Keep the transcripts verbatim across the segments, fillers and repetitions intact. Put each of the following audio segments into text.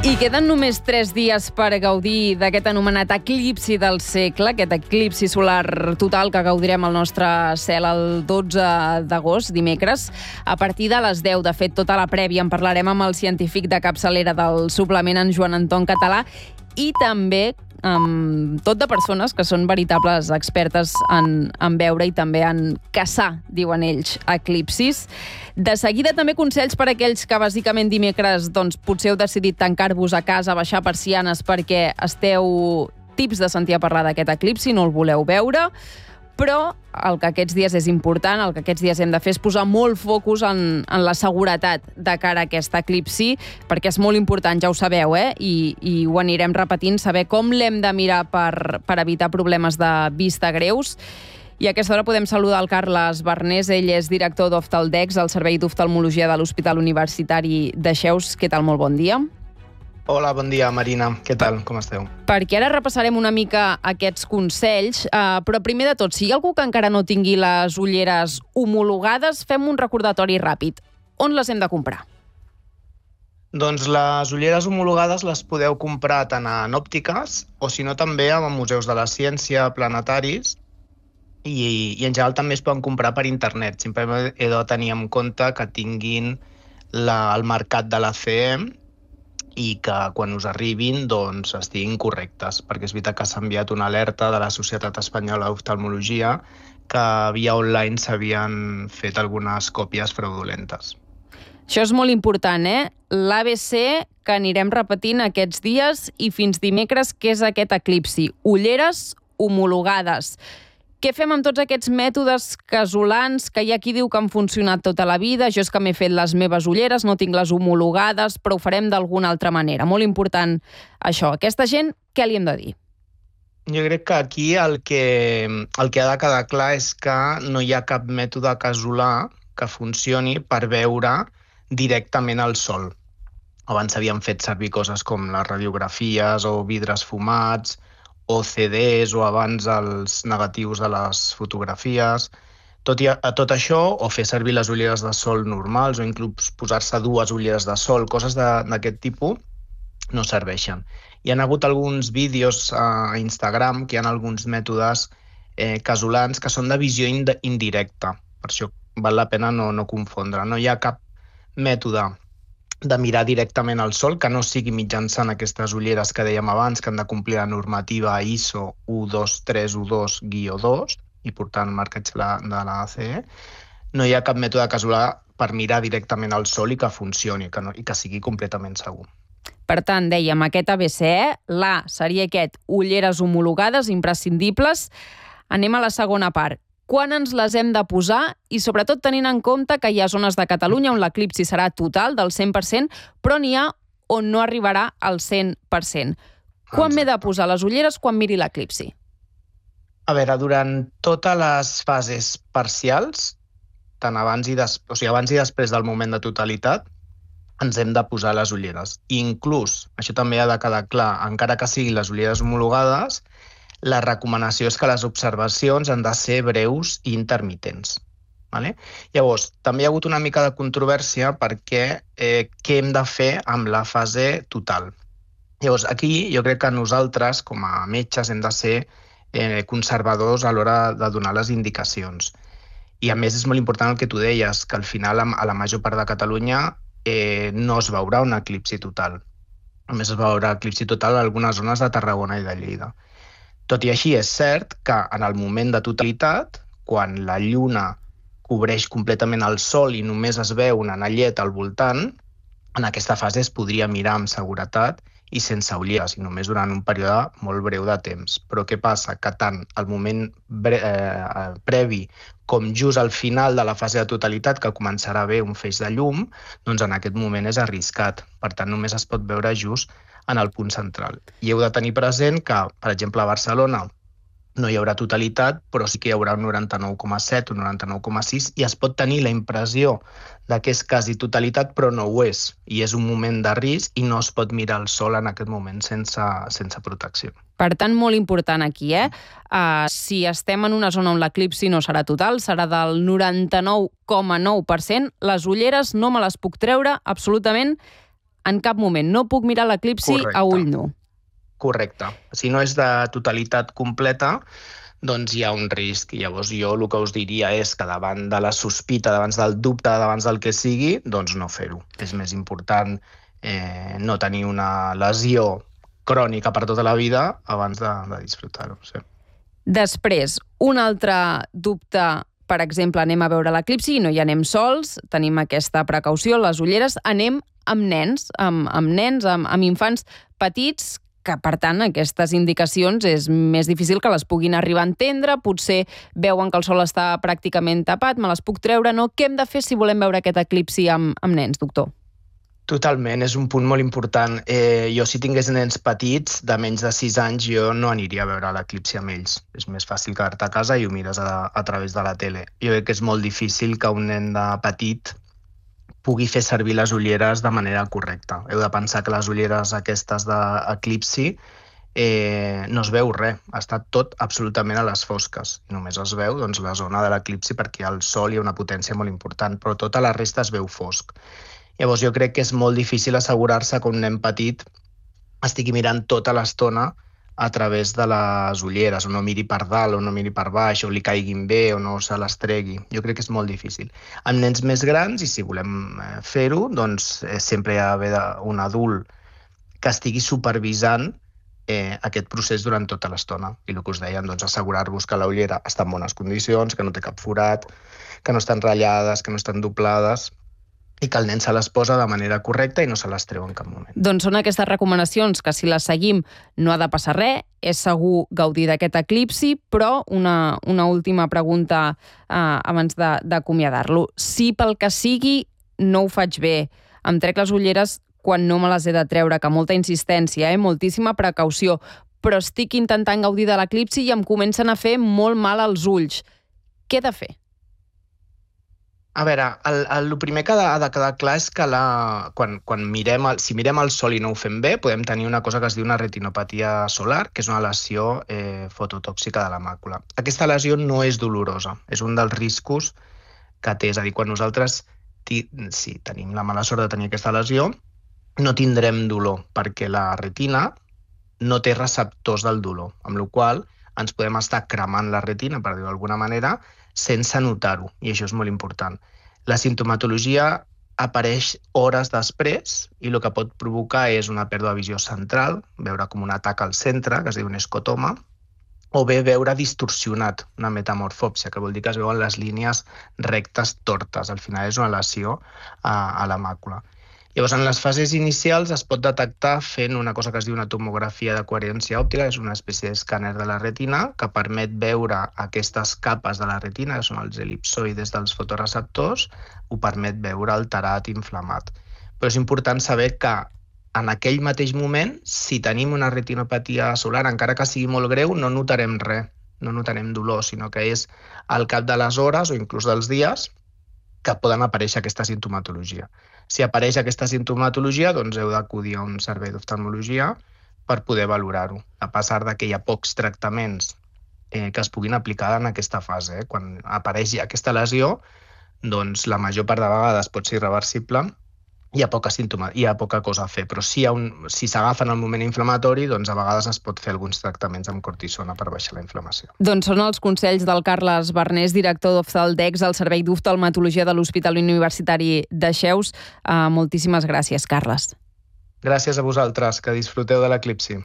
I queden només tres dies per gaudir d'aquest anomenat eclipsi del segle, aquest eclipsi solar total que gaudirem al nostre cel el dotze d'agost, dimecres, a partir de les deu. De fet, tota la prèvia en parlarem amb el científic de capçalera del suplement, en Joan Anton Català, i també amb tot de persones que són veritables expertes en, en veure i també en caçar, diuen ells, eclipsis. De seguida també consells per a aquells que bàsicament dimecres doncs, potser heu decidit tancar-vos a casa, baixar persianes perquè esteu tips de sentir a parlar d'aquest eclipsi, no el voleu veure. Però el que aquests dies és important, el que aquests dies hem de fer és posar molt focus en, en la seguretat de cara a aquest eclipsi, perquè és molt important, ja ho sabeu, eh? I, i ho anirem repetint, saber com l'hem de mirar per, per evitar problemes de vista greus. I a aquesta hora podem saludar el Carles Barnés, ell és director d'Oftaldex, al Servei d'Oftalmologia de l'Hospital Universitari de Xeus. Què tal? Molt bon dia. Hola, bon dia, Marina. Què tal? Com esteu? Perquè ara repassarem una mica aquests consells, eh, però primer de tot, si hi ha algú que encara no tingui les ulleres homologades, fem un recordatori ràpid. On les hem de comprar? Doncs les ulleres homologades les podeu comprar tant en òptiques o, si no, també en museus de la ciència, planetaris, i, i en general també es poden comprar per internet. Sempre he de tenir en compte que tinguin la, el marcat de la C E i que quan us arribin doncs, estiguin correctes, perquè és veritat que s'ha enviat una alerta de la Societat Espanyola d'Oftalmologia que via online s'havien fet algunes còpies fraudulentes. Això és molt important, eh? L'A B C que anirem repetint aquests dies i fins dimecres, que és aquest eclipsi. Ulleres homologades. Què fem amb tots aquests mètodes casolans que hi ha qui diu que han funcionat tota la vida? Jo és que m'he fet les meves ulleres, no tinc les homologades, però ho farem d'alguna altra manera. Molt important això. Aquesta gent, què li hem de dir? Jo crec que aquí el que, el que ha de quedar clar és que no hi ha cap mètode casolà que funcioni per veure directament el sol. Abans s'havien fet servir coses com les radiografies o vidres fumats, o C Ds, o abans els negatius de les fotografies. Tot, i a, a tot això, o fer servir les ulleres de sol normals, o inclús posar-se dues ulleres de sol, coses d'aquest tipus, no serveixen. Hi ha hagut alguns vídeos a Instagram que hi ha alguns mètodes eh, casolans que són de visió ind indirecta. Per això val la pena no, no confondre. No hi ha cap mètode de mirar directament al sol, que no sigui mitjançant aquestes ulleres que dèiem abans, que han de complir la normativa I S O u dos tres u dos guió dos i portant marcatge de la C E. No hi ha cap mètode casolà per mirar directament al sol i que funcioni que no, i que sigui completament segur. Per tant, dèiem, aquest A B C, l'A seria aquest, ulleres homologades, imprescindibles. Anem a la segona part. Quan ens les hem de posar i sobretot tenint en compte que hi ha zones de Catalunya on l'eclipsi serà total del cent per cent, però n'hi ha on no arribarà al cent per cent. Quan m'he de posar les ulleres quan miri l'eclipsi? A veure, durant totes les fases parcials, tant abans i, des... o sigui, abans i després del moment de totalitat, ens hem de posar les ulleres. I inclús, això també ha de quedar clar, encara que siguin les ulleres homologades, la recomanació és que les observacions han de ser breus i intermitents. Vale? Llavors, també hi ha hagut una mica de controvèrsia perquè eh, què hem de fer amb la fase total. Llavors, aquí jo crec que nosaltres, com a metges, hem de ser eh, conservadors a l'hora de donar les indicacions. I a més és molt important el que tu deies, que al final a la major part de Catalunya eh, no es veurà un eclipsi total. A més es veurà eclipsi total a algunes zones de Tarragona i de Lleida. Tot i així, és cert que en el moment de totalitat, quan la lluna cobreix completament el sol i només es veu un anellet al voltant, en aquesta fase es podria mirar amb seguretat i sense ulleres, i només durant un període molt breu de temps. Però què passa? Que tant al moment bre eh, previ com just al final de la fase de totalitat, que començarà a haver un feix de llum, doncs en aquest moment és arriscat. Per tant, només es pot veure just en el punt central. I heu de tenir present que, per exemple, a Barcelona no hi haurà totalitat, però sí que hi haurà un noranta-nou coma set o noranta-nou coma sis i es pot tenir la impressió de que és quasi totalitat, però no ho és. I és un moment de risc i no es pot mirar el sol en aquest moment sense, sense protecció. Per tant, molt important aquí, eh? Uh, si estem en una zona on l'eclipsi no serà total, serà del noranta-nou coma nou per cent, les ulleres no me les puc treure absolutament en cap moment. No puc mirar l'eclipsi a ull nu. Correcte. Si no és de totalitat completa, doncs hi ha un risc. Llavors jo el que us diria és que davant de la sospita, davant del dubte, davant del que sigui, doncs no fer-ho. És més important eh, no tenir una lesió crònica per tota la vida abans de, de disfrutar-ho. Sí. Després, un altre dubte, per exemple, anem a veure l'eclipsi i no hi anem sols, tenim aquesta precaució, les ulleres, anem amb nens, amb, amb nens, amb, amb infants petits, que, per tant, aquestes indicacions és més difícil que les puguin arribar a entendre, potser veuen que el sol està pràcticament tapat, me les puc treure, no? Què hem de fer si volem veure aquest eclipsi amb, amb nens, doctor? Totalment, és un punt molt important. Eh, jo, si tingués nens petits, de menys de sis anys, jo no aniria a veure l'eclipsi amb ells. És més fàcil quedar-te a casa i ho mires a, a través de la tele. Jo crec que és molt difícil que un nen de petit pugui fer servir les ulleres de manera correcta. Heu de pensar que les ulleres aquestes d'eclipsi eh, no es veu res, està tot absolutament a les fosques. Només es veu doncs, la zona de l'eclipsi perquè al sol hi ha una potència molt important, però tota la resta es veu fosc. Llavors jo crec que és molt difícil assegurar-se que un nen petit estigui mirant tota l'estona a través de les ulleres, o no miri per dalt, o no miri per baix, o li caiguin bé, o no se les tregui. Jo crec que és molt difícil. Amb nens més grans, i si volem fer-ho, doncs eh, sempre hi ha d'haver un adult que estigui supervisant eh, aquest procés durant tota l'estona. I el que us dèiem, doncs, assegurar-vos que la ullera està en bones condicions, que no té cap forat, que no estan ratllades, que no estan doblades, i que el nen se les posa de manera correcta i no se les treu en cap moment. Doncs són aquestes recomanacions que, si les seguim, no ha de passar res, és segur gaudir d'aquest eclipsi, però una, una última pregunta eh, abans d'acomiadar-lo. Si pel que sigui no ho faig bé, em trec les ulleres quan no me les he de treure, que molta insistència, eh? Moltíssima precaució, però estic intentant gaudir de l'eclipsi i em comencen a fer molt mal als ulls. Què he de fer? A veure, el, el, el primer que ha de, ha de quedar clar és que la, quan, quan mirem el, si mirem el sol i no ho fem bé, podem tenir una cosa que es diu una retinopatia solar, que és una lesió eh, fototòxica de la màcula. Aquesta lesió no és dolorosa, és un dels riscos que té. És a dir, quan nosaltres ti, si tenim la mala sort de tenir aquesta lesió, no tindrem dolor, perquè la retina no té receptors del dolor, amb la qual cosa ens podem estar cremant la retina, per dir-ho d'alguna manera, sense notar-ho, i això és molt important. La simptomatologia apareix hores després i el que pot provocar és una pèrdua de visió central, veure com un atac al centre, que es diu un escotoma, o bé veure distorsionat, una metamorfòpsia, que vol dir que es veuen les línies rectes tortes. Al final és una lesió a, a la màcula. Llavors, en les fases inicials es pot detectar fent una cosa que es diu una tomografia de coherència òptica, és una espècie d'escàner de la retina que permet veure aquestes capes de la retina, que són els elipsoides dels fotoreceptors, ho permet veure alterat, inflamat. Però és important saber que en aquell mateix moment, si tenim una retinopatia solar, encara que sigui molt greu, no notarem res, no notarem dolor, sinó que és al cap de les hores o inclús dels dies que poden aparèixer aquesta sintomatologia. Si apareix aquesta sintomatologia, doncs heu d'acudir a un servei d'oftalmologia per poder valorar-ho. A pesar de que hi ha pocs tractaments eh, que es puguin aplicar en aquesta fase. Eh? Quan apareix aquesta lesió, doncs la major part de vegades pot ser irreversible, hi ha poca símptoma, hi ha poca cosa a fer, però si, si s'agafa en el moment inflamatori, doncs a vegades es pot fer alguns tractaments amb cortisona per baixar la inflamació. Doncs són els consells del Carles Barnés, director d'Oftaldex al Servei d'Oftalmatologia de l'Hospital Universitari de Xeus. Uh, moltíssimes gràcies, Carles. Gràcies a vosaltres, que disfruteu de l'eclipsi.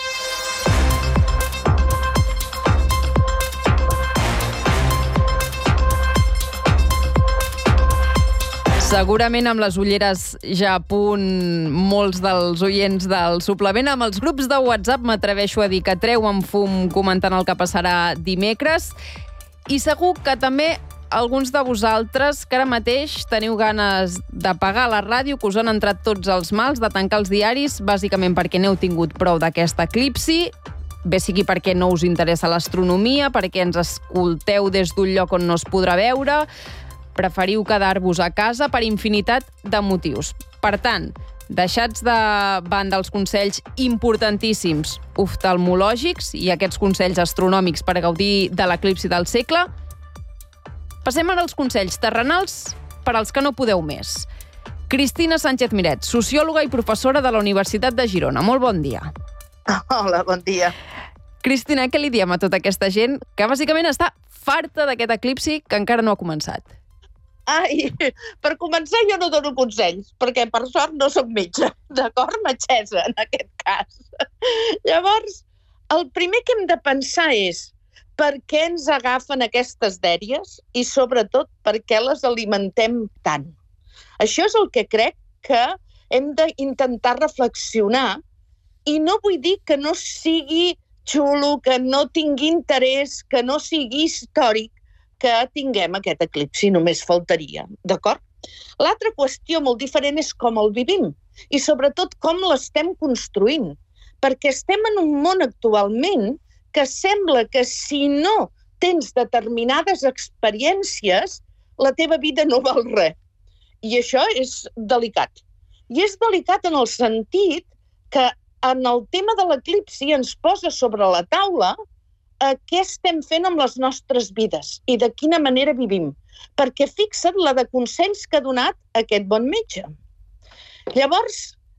Segurament amb les ulleres ja a punt, molts dels oients del suplement. Amb els grups de WhatsApp m'atreveixo a dir que treuen fum comentant el que passarà dimecres. I segur que també alguns de vosaltres que ara mateix teniu ganes d'apagar la ràdio, que us han entrat tots els mals, de tancar els diaris, bàsicament perquè n'heu tingut prou d'aquest eclipsi, bé sigui perquè no us interessa l'astronomia, perquè ens escolteu des d'un lloc on no es podrà veure, preferiu quedar-vos a casa per infinitat de motius. Per tant, deixats de banda els consells importantíssims oftalmològics i aquests consells astronòmics per gaudir de l'eclipsi del segle, passem ara als consells terrenals per als que no podeu més. Cristina Sánchez Miret, sociòloga i professora de la Universitat de Girona. Molt bon dia. Hola, bon dia. Cristina, què li diem a tota aquesta gent que bàsicament està farta d'aquest eclipsi que encara no ha començat? Ai, per començar jo no dono consells, perquè per sort no soc metge, d'acord? Metgessa, en aquest cas. Llavors, el primer que hem de pensar és per què ens agafen aquestes dèries i, sobretot, per què les alimentem tant. Això és el que crec que hem d'intentar reflexionar i no vull dir que no sigui xulo, que no tingui interès, que no sigui històric, que tinguem aquest eclipsi, només faltaria, d'acord? L'altra qüestió molt diferent és com el vivim i sobretot com l'estem construint, perquè estem en un món actualment que sembla que si no tens determinades experiències, la teva vida no val res. I això és delicat. I és delicat en el sentit que en el tema de l'eclipsi ens posa sobre la taula a què estem fent amb les nostres vides i de quina manera vivim. Perquè fixa't la de consells que ha donat aquest bon metge. Llavors,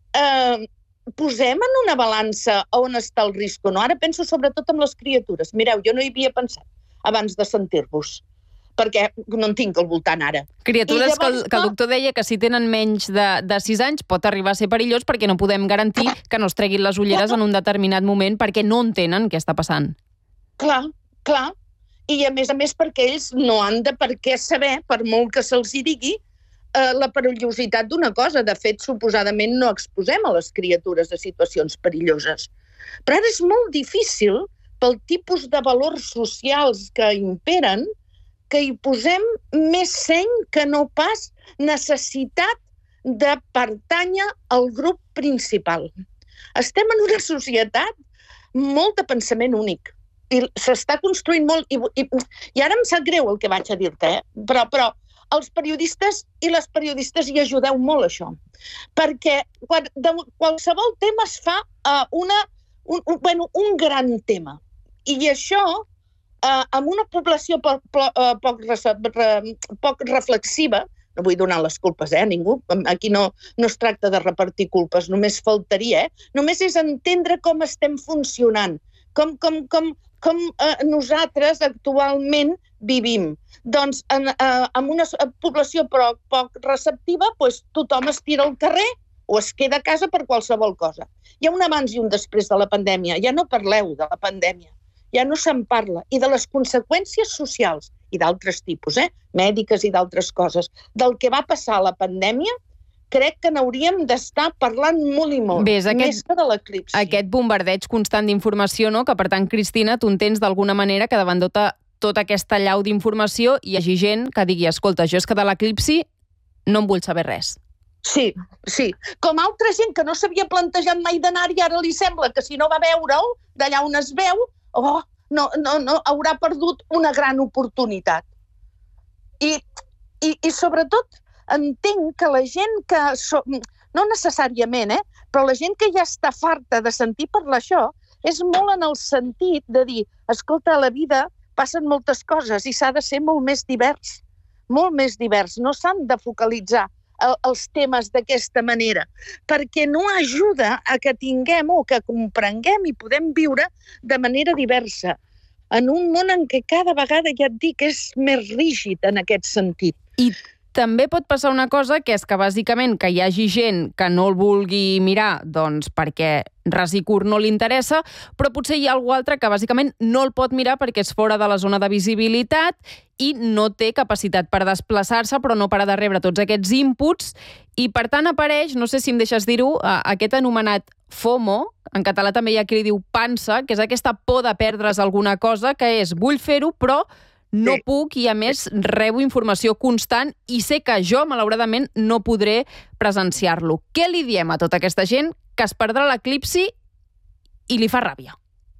eh, posem en una balança on està el risc o no. Ara penso sobretot en les criatures. Mireu, jo no hi havia pensat abans de sentir-vos, perquè no en tinc al voltant ara. Criatures llavors, que, el, que el doctor deia que si tenen menys de, de sis anys pot arribar a ser perillós perquè no podem garantir que no es treguin les ulleres en un determinat moment perquè no entenen què està passant. Clar, clar. I a més a més perquè ells no han de per què saber, per molt que se'ls hi digui, eh, la perillositat d'una cosa. De fet, suposadament no exposem a les criatures a situacions perilloses. Però ara és molt difícil, pel tipus de valors socials que imperen, que hi posem més seny que no pas necessitat de pertànyer al grup principal. Estem en una societat molt de pensament únic. I s'està construint molt, i, i, i ara em sap greu el que vaig a dir-te, eh? però, però els periodistes i les periodistes hi ajudeu molt, això. Perquè quan, de qualsevol tema es fa uh, una, un, un, bueno, un gran tema. I això, uh, amb una població poc, poc, poc, poc reflexiva, no vull donar les culpes eh, a ningú, aquí no, no es tracta de repartir culpes, només faltaria, eh? Només és entendre com estem funcionant, com, com, com, com eh, nosaltres actualment vivim. Doncs en, eh, en una població però poc receptiva, doncs tothom es tira al carrer o es queda a casa per qualsevol cosa. Hi ha un abans i un després de la pandèmia. Ja no parleu de la pandèmia, ja no se'n parla. I de les conseqüències socials, i d'altres tipus, eh? mèdiques i d'altres coses, del que va passar a la pandèmia, crec que n'hauríem d'estar parlant molt i molt, Ves, aquest, més que de l'eclipsi. Aquest bombardeig constant d'informació, no? Que per tant, Cristina, tu entens d'alguna manera que davant tota, tota aquesta llau d'informació hi hagi gent que digui, escolta, jo és que de l'eclipsi no en vull saber res. Sí, sí. Com altra gent que no s'havia plantejat mai d'anar-hi, ara li sembla que si no va veure-ho, d'allà on es veu, oh, no, no, no, haurà perdut una gran oportunitat. I, i, i sobretot, entenc que la gent que, so, no necessàriament, eh, però la gent que ja està farta de sentir parlar això, és molt en el sentit de dir, escolta, a la vida passen moltes coses i s'ha de ser molt més divers, molt més divers, no s'han de focalitzar el, els temes d'aquesta manera, perquè no ajuda a que tinguem o que comprenguem i podem viure de manera diversa, en un món en què cada vegada, ja et dic, és més rígid en aquest sentit. I també pot passar una cosa, que és que bàsicament que hi hagi gent que no el vulgui mirar doncs perquè ras i curt no li interessa, però potser hi ha algú altre que bàsicament no el pot mirar perquè és fora de la zona de visibilitat i no té capacitat per desplaçar-se, però no para de rebre tots aquests inputs i per tant apareix, no sé si em deixes dir-ho, aquest anomenat FOMO, en català també hi ha qui li diu pansa, que és aquesta por de perdre's alguna cosa, que és vull fer-ho, però no sí. puc i, a més, rebo informació constant i sé que jo, malauradament, no podré presenciar-lo. Què li diem a tota aquesta gent que es perdrà l'eclipsi i li fa ràbia?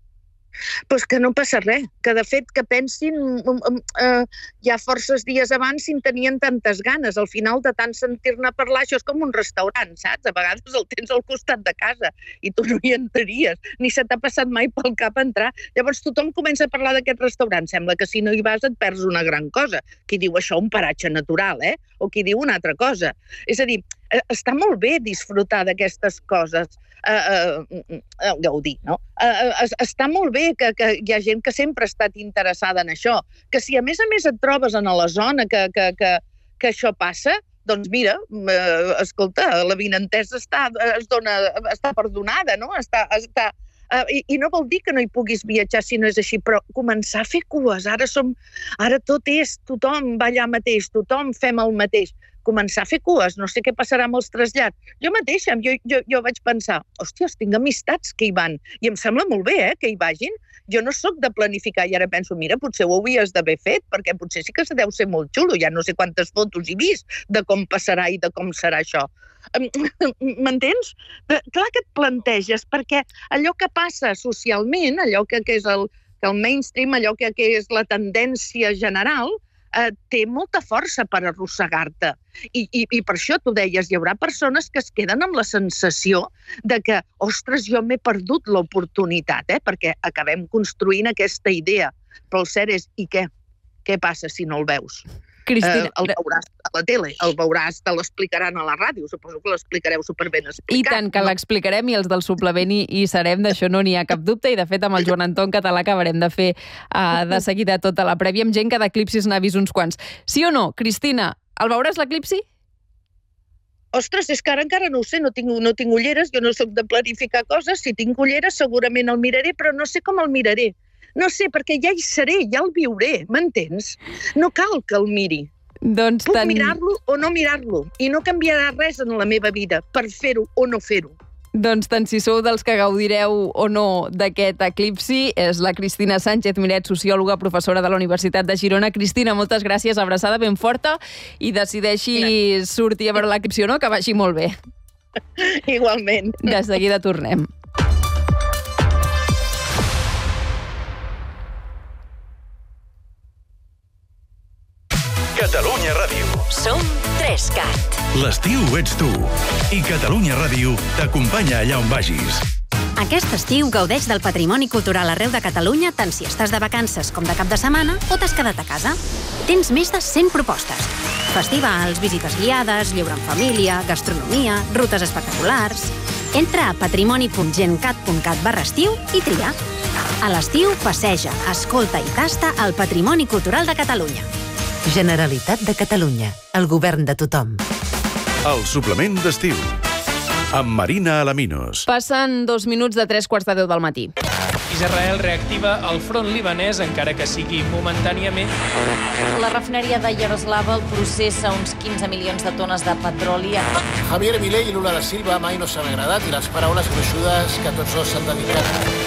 Pues que no passa res, que de fet que pensin eh, ja forces dies abans si en tenien tantes ganes. Al final de tant sentir-ne parlar, això és com un restaurant, saps? A vegades el tens al costat de casa i tu no hi entraries, ni se t'ha passat mai pel cap entrar. Llavors tothom comença a parlar d'aquest restaurant. Sembla que si no hi vas et perds una gran cosa. Qui diu això un paratge natural, eh? O qui diu una altra cosa. És a dir, està molt bé disfrutar d'aquestes coses, uh, uh, uh, gaudir, no? Uh, uh, està molt bé que, que hi ha gent que sempre ha estat interessada en això, que si a més a més et trobes en la zona que, que, que, que això passa, doncs mira, uh, escolta, la vinentesa està, es dona, està perdonada, no? Està... està Uh, i, I no vol dir que no hi puguis viatjar si no és així, però començar a fer cues. Ara som, ara tot és, tothom va allà mateix, tothom fem el mateix. Començar a fer cues, no sé què passarà amb els trasllats. Jo mateixa, jo, jo, jo vaig pensar, hòsties, tinc amistats que hi van, i em sembla molt bé eh, que hi vagin. Jo no sóc de planificar, i ara penso, mira, potser ho havies d'haver fet, perquè potser sí que se deu ser molt xulo, ja no sé quantes fotos he vist de com passarà i de com serà això. M'entens? Clar que et planteges, perquè allò que passa socialment, allò que, que és el, que el mainstream, allò que, que és la tendència general, eh, té molta força per arrossegar-te. I, i, I per això tu deies, hi haurà persones que es queden amb la sensació de que, ostres, jo m'he perdut l'oportunitat, eh? Perquè acabem construint aquesta idea. Però el cert és, i què? Què passa si no el veus? Cristina... Eh, el veuràs a la tele, el veuràs, te l'explicaran a la ràdio, suposo que l'explicareu superben explicat. I tant que no? L'explicarem, i els del suplement hi, hi serem, d'això no n'hi ha cap dubte, i de fet amb el Joan Anton Català acabarem de fer uh, de seguida tota la prèvia, amb gent que d'eclipsis n'ha vist uns quants. Sí o no, Cristina, el veuràs l'eclipsi? Ostres, és que ara encara no ho sé, no tinc, no tinc ulleres, jo no soc de planificar coses, si tinc ulleres segurament el miraré, però no sé com el miraré. No sé, perquè ja hi seré, ja el viuré, m'entens? No cal que el miri. Doncs Puc tan... mirar-lo o no mirar-lo, i no canviarà res en la meva vida per fer-ho o no fer-ho. Doncs tant si sou dels que gaudireu o no d'aquest eclipsi, és la Cristina Sánchez Miret, sociòloga, professora de la Universitat de Girona. Cristina, moltes gràcies, abraçada ben forta, i decideixi gràcies. Sortir a veure l'eclipsi o no, que vagi molt bé. Igualment. De seguida tornem. Catalunya Ràdio. Som Trescat. L'estiu ets tu. I Catalunya Ràdio t'acompanya allà on vagis. Aquest estiu gaudeix del patrimoni cultural arreu de Catalunya, tant si estàs de vacances com de cap de setmana o t'has quedat a casa. Tens més de cent propostes. Festivals, visites guiades, lleure en família, gastronomia, rutes espectaculars... Entra a patrimoni punt gencat punt cat barra estiu i tria. A l'estiu, passeja, escolta i tasta el patrimoni cultural de Catalunya. Generalitat de Catalunya, el govern de tothom. El suplement d'estiu, amb Marina Alaminos. Passen dos minuts de tres quarts de deu del matí. Israel reactiva el front libanès, encara que sigui momentàniament. La refineria de Yaroslava processa uns quinze milions de tones de petroli. Javier Milei i Lula da Silva mai no s'han agradat i les paraules gruixudes que tots dos s'han dedicat.